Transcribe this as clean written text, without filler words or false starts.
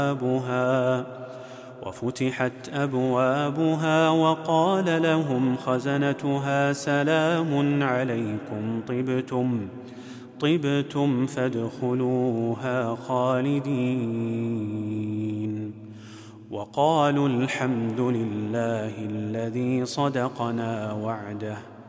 وفتحت أبوابها وقال لهم خزنتها سلام عليكم طبتم فادخلوها خالدين. وقالوا الحمد لله الذي صدقنا وعده